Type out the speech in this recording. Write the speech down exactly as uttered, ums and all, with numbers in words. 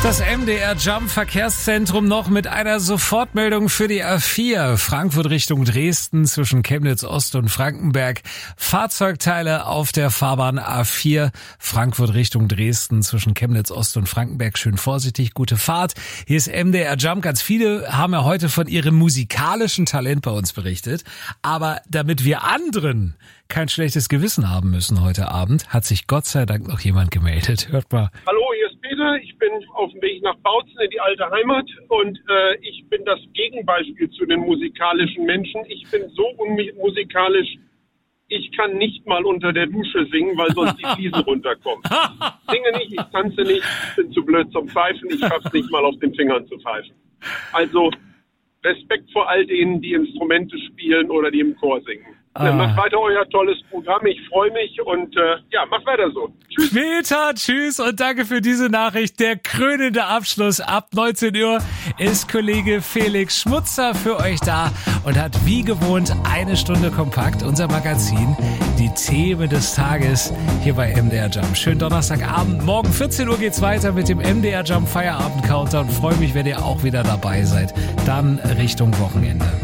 Das M D R Jump Verkehrszentrum noch mit einer Sofortmeldung für die A vier. Frankfurt Richtung Dresden zwischen Chemnitz Ost und Frankenberg. Fahrzeugteile auf der Fahrbahn A vier. Frankfurt Richtung Dresden zwischen Chemnitz Ost und Frankenberg. Schön vorsichtig, gute Fahrt. Hier ist M D R Jump. Ganz viele haben ja heute von ihrem musikalischen Talent bei uns berichtet. Aber damit wir anderen kein schlechtes Gewissen haben müssen heute Abend, hat sich Gott sei Dank noch jemand gemeldet. Hört mal. Hallo, hier ist Peter. Ich bin auf dem Weg nach Bautzen in die alte Heimat und äh, ich bin das Gegenbeispiel zu den musikalischen Menschen. Ich bin so unmusikalisch, ich kann nicht mal unter der Dusche singen, weil sonst die Fliesen runterkommen. Ich singe nicht, ich tanze nicht, ich bin zu blöd zum Pfeifen, ich schaff's nicht mal auf den Fingern zu pfeifen. Also Respekt vor all denen, die Instrumente spielen oder die im Chor singen. Ah. Macht weiter euer tolles Programm, ich freue mich und äh, ja, macht weiter so. Tschüss. Peter, tschüss und danke für diese Nachricht. Der krönende Abschluss ab neunzehn Uhr ist Kollege Felix Schmutzer für euch da und hat wie gewohnt eine Stunde kompakt unser Magazin, die Themen des Tages hier bei M D R Jump. Schönen Donnerstagabend, morgen vierzehn Uhr geht's weiter mit dem M D R Jump Feierabend Countdown. Freue mich, wenn ihr auch wieder dabei seid. Dann Richtung Wochenende.